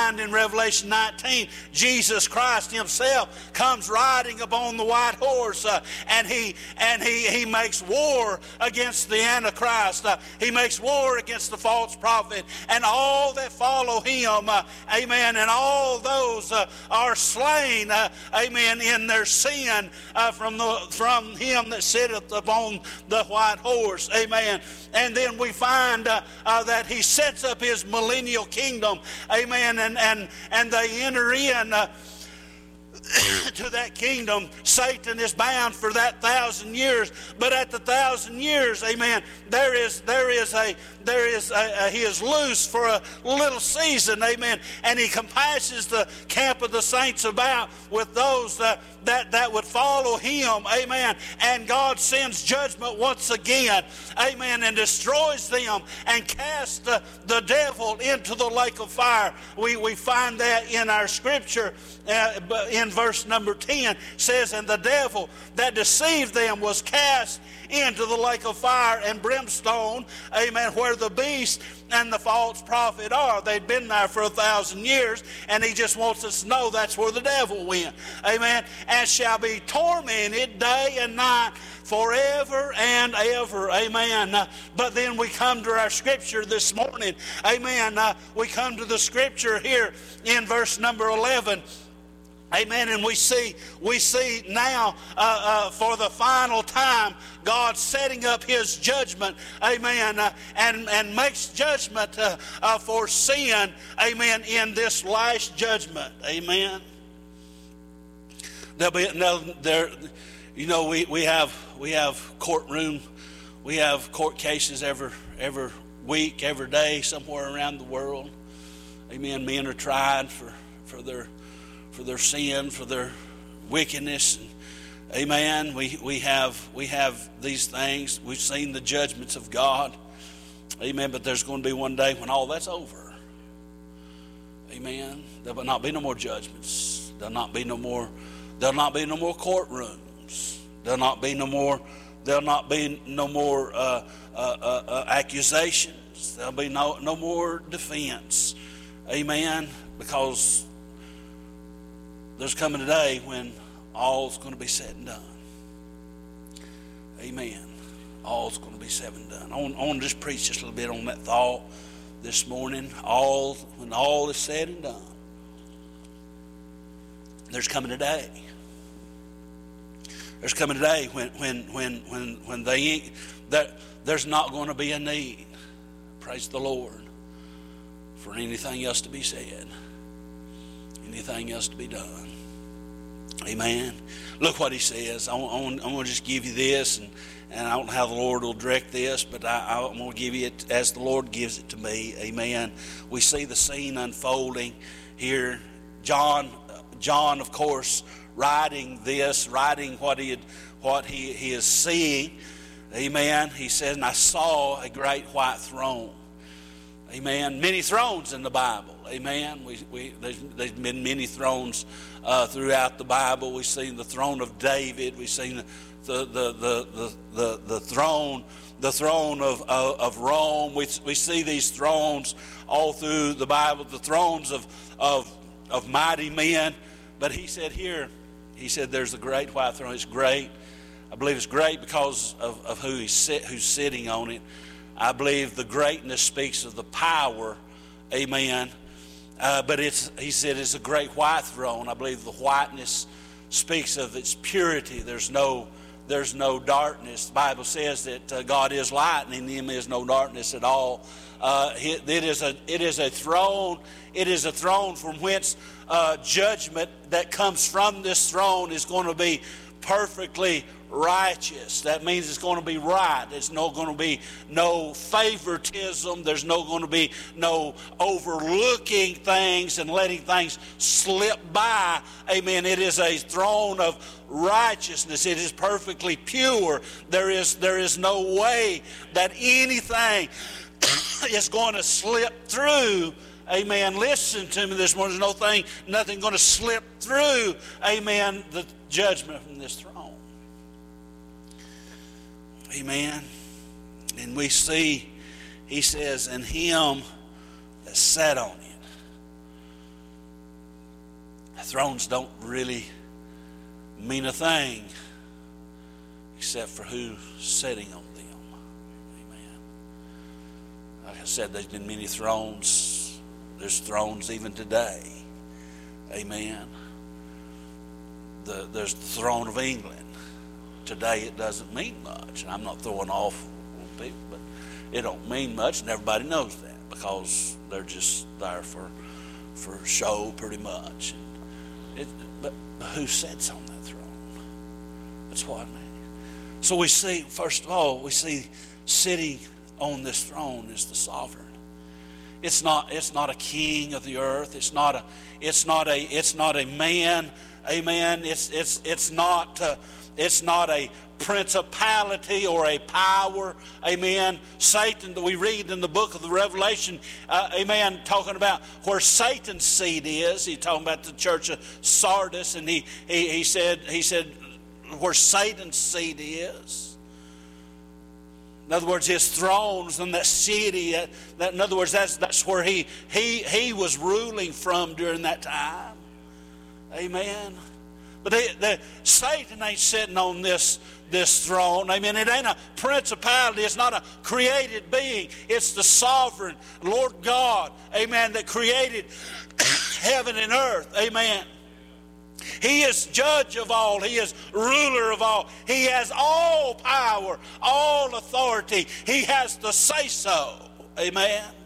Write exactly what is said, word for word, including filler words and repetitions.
find in Revelation nineteen, Jesus Christ himself comes riding upon the white horse, uh, and he and he he makes war against the Antichrist. Uh, he makes war against the false prophet and all that follow him. Uh, amen. And all those uh, are slain. Uh, amen. In their sin uh, from the from him that sitteth upon the white horse. Amen. And then we find uh, uh, that he sets up his millennial kingdom. Amen. And and and they enter in uh, to that kingdom. Satan is bound for that thousand years. But at the thousand years, amen, there is there is a there is a, a, he is loose for a little season, amen, and he compasses the camp of the saints about with those that that, that would follow him, amen. And God sends judgment once again, amen, and destroys them and casts the, the devil into the lake of fire. We we find that in our scripture uh, in verse number ten says, and the devil that deceived them was cast into the lake of fire and brimstone, amen, where the beast and the false prophet are. They'd been there for a thousand years, and he just wants us to know that's where the devil went, amen, and shall be tormented day and night forever and ever, amen. Uh, but then we come to our scripture this morning, amen. Uh, we come to the scripture here in verse number eleven. Amen. And we see we see now uh, uh, for the final time God setting up his judgment, amen, uh, and, and makes judgment uh, uh, for sin, amen, in this last judgment, amen. There'll be, no, there, you know, we, we have we have courtroom, we have court cases every every week, every day, somewhere around the world, amen. Men are tried for for their for their sin, for their wickedness, and amen. We we have we have these things. We've seen the judgments of God, amen. But there's going to be one day when all that's over, amen. There will not be no more judgments. There'll not be no more. There'll not be no more courtrooms. There'll not be no more. There'll not be no more uh, uh, uh, uh, accusations. There'll be no no more defense, amen. Because there's coming a day when all's going to be said and done. Amen. All's going to be said and done. I want, I want to just preach just a little bit on that thought this morning. All when all is said and done, there's coming a day. There's coming a day when when when when when they ain't, that there's not going to be a need. Praise the Lord, for anything else to be said, anything else to be done. Amen. Look what he says. I want, I want to just give you this, and, and I don't know how the Lord will direct this, but I, I'm going to give you it as the Lord gives it to me. Amen. We see the scene unfolding here. John, John, of course, writing this, writing what he had, what he, he is seeing. Amen. He says, and I saw a great white throne. Amen. Many thrones in the Bible. Amen. We, we, there's, there's been many thrones uh, throughout the Bible. We've seen the throne of David. We've seen the the the the, the, the throne the throne of of, of Rome. We we see these thrones all through the Bible. The thrones of of of mighty men. But he said here, he said there's a great white throne. It's great. I believe it's great because of, of who he's sit, who's sitting on it. I believe the greatness speaks of the power, amen. Uh, but it's, he said it's a great white throne. I believe the whiteness speaks of its purity. There's no, there's no darkness. The Bible says that uh, God is light, and in him is no darkness at all. Uh, it, it is a, it is a throne. It is a throne from whence uh, judgment that comes from this throne is going to be perfectly righteous. That means it's going to be right. There's no going to be no favoritism. There's no going to be no overlooking things and letting things slip by. Amen. It is a throne of righteousness. It is perfectly pure. There is there is no way that anything is going to slip through. Amen. Listen to me this morning. There's no thing, nothing going to slip through. Amen. The judgment from this throne. Amen. And we see, he says, and him that sat on it. Thrones don't really mean a thing except for who's sitting on them. Amen. Like I said, there's been many thrones. There's thrones even today. Amen. The, there's the throne of England. Today it doesn't mean much. And I'm not throwing off people, but it don't mean much, and everybody knows that because they're just there for for show pretty much. And it, but, but who sits on that throne? That's what I mean. So we see, first of all, we see sitting on this throne is the sovereign. It's not, it's not a king of the earth. It's not a, it's not a, it's not a man. Amen. It's, it's, it's not, uh, it's not a principality or a power. Amen. Satan, that we read in the book of the Revelation, uh, amen, talking about where Satan's seat is. He's talking about the church of Sardis, and he, he, he said, he said, where Satan's seat is. In other words, his thrones in that city. That, that, in other words, that's that's where he he he was ruling from during that time. Amen. But they, they, Satan ain't sitting on this this throne. Amen. It ain't a principality. It's not a created being. It's the sovereign Lord God. Amen. That created heaven and earth. Amen. He is judge of all. He is ruler of all. He has all power, all authority. He has the say-so. Amen.